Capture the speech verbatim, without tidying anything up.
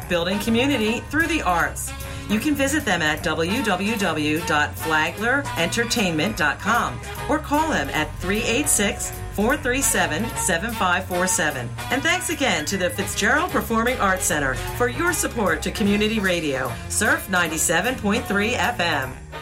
building community through the arts. You can visit them at w w w dot flagler entertainment dot com or call them at three eight six, four three seven, seven five four seven. And thanks again to the Fitzgerald Performing Arts Center for your support to community radio. Surf ninety-seven point three F M.